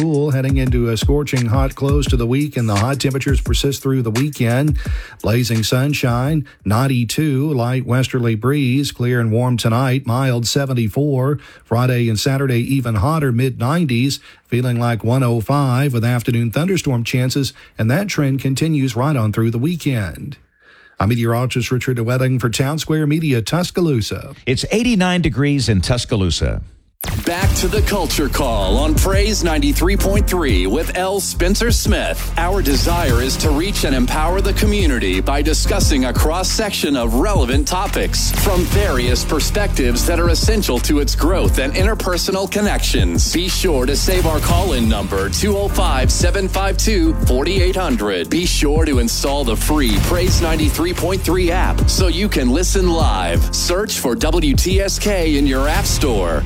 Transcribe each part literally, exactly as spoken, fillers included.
cool heading into a scorching hot close to the week, and the hot temperatures persist through the weekend. Blazing sunshine, ninety-two, light westerly breeze, clear and warm tonight, mild seventy-four. Friday and Saturday even hotter, mid nineties, feeling like one oh five with afternoon thunderstorm chances, and that trend continues right on through the weekend. I'm meteorologist Richard DeWetting for Town Square Media, Tuscaloosa. It's eighty-nine degrees in Tuscaloosa. Back to the Culture Call on Praise ninety-three point three with L. Spencer Smith. Our desire is to reach and empower the community by discussing a cross-section of relevant topics from various perspectives that are essential to its growth and interpersonal connections. Be sure to save our call-in number, two oh five, seven five two, four eight hundred. Be sure to install the free Praise ninety-three point three app so you can listen live. Search for W T S K in your app store.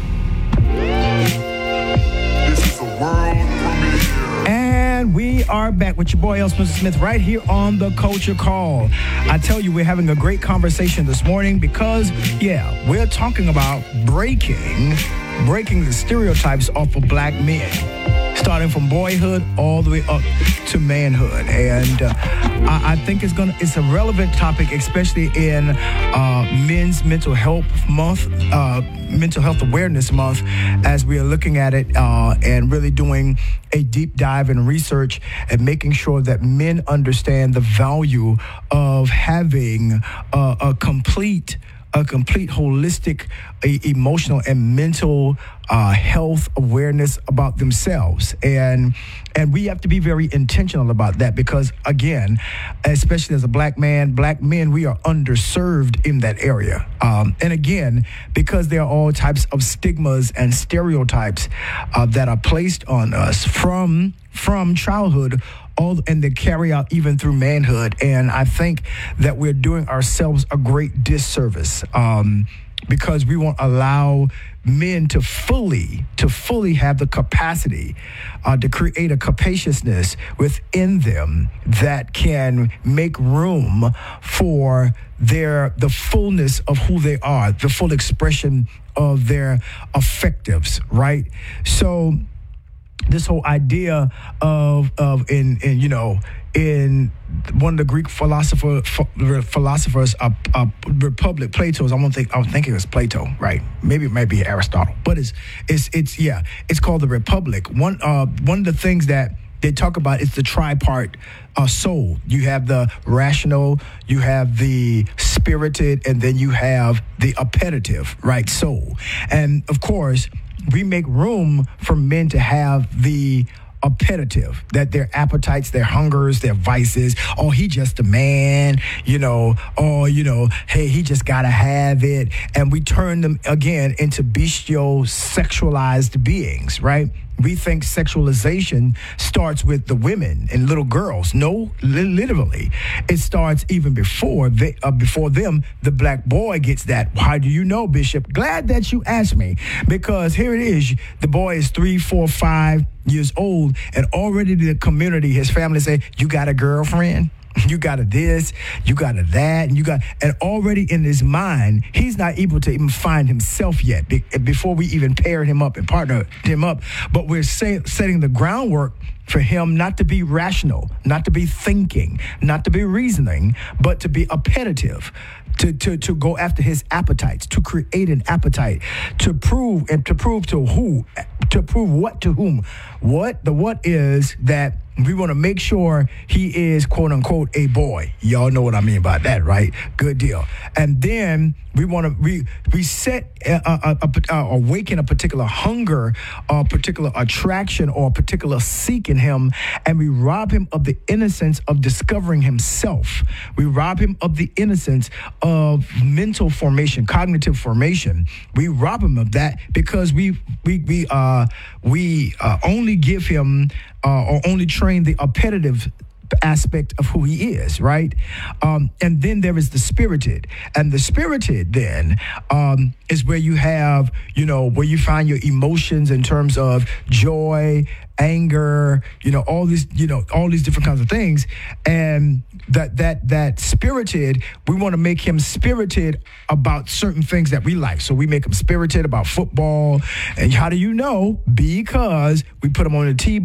This is a world premiere. And we are back with your boy, L. Spencer Smith, right here on The Culture Call. I tell you, we're having a great conversation this morning because, yeah, we're talking about breaking, breaking the stereotypes off of black men, starting from boyhood all the way up to manhood. And uh, I, I think it's gonna it's a relevant topic, especially in uh, Men's Mental Health Month, uh, Mental Health Awareness Month, as we are looking at it uh, and really doing a deep dive in research and making sure that men understand the value of having uh, a complete a complete holistic a, emotional and mental uh, health awareness about themselves. And and we have to be very intentional about that because, again, especially as a black man, black men, we are underserved in that area. Um, and again, because there are all types of stigmas and stereotypes uh, that are placed on us from from childhood all and they carry out even through manhood. And I think that we're doing ourselves a great disservice um, because we won't allow men to fully, to fully have the capacity uh, to create a capaciousness within them that can make room for their, the fullness of who they are, the full expression of their affectives, right? So this whole idea of of in in you know in one of the Greek philosopher philosophers uh, uh, Republic Plato's I don't think I was thinking it was Plato, right? Maybe it might be Aristotle, but it's it's it's yeah it's called the Republic. One uh one of the things that they talk about is the tripart uh, soul. You have the rational, you have the spirited, and then you have the appetitive, right? Soul, and of course, we make room for men to have the appetitive, that their appetites, their hungers, their vices, oh, he just a man, you know, oh, you know, hey, he just gotta have it. And we turn them again into bestial, sexualized beings, right? We think sexualization starts with the women and little girls. No, li- literally. It starts even before they, uh, before them. The black boy gets that. How do you know, Bishop? Glad that you asked me, because here it is. The boy is three, four, five years old, and already the community, his family say, you got a girlfriend? You got a this, you got a that, and you got, and already in his mind, he's not able to even find himself yet be, before we even pair him up and partner him up. But we're say, setting the groundwork for him not to be rational, not to be thinking, not to be reasoning, but to be appetitive. To, to, to go after his appetites, to create an appetite, to prove and to prove to who, to prove what to whom. What the what is that we want to make sure he is, quote unquote, a boy. Y'all know what I mean by that, right? Good deal. And then we want to we we set a, a, a, a, awaken a particular hunger, a particular attraction, or a particular seek in him, and we rob him of the innocence of discovering himself. We rob him of the innocence of mental formation, cognitive formation. We rob him of that because we we we uh we uh, only give him uh, or only train the appetitive aspect of who he is, right? Um, and then there is the spirited. And the spirited then um, is where you have, you know, where you find your emotions in terms of joy, anger, you know, all these, you know, all these different kinds of things. And that that that spirited, we want to make him spirited about certain things that we like. So we make him spirited about football. And how do you know? Because we put him on the T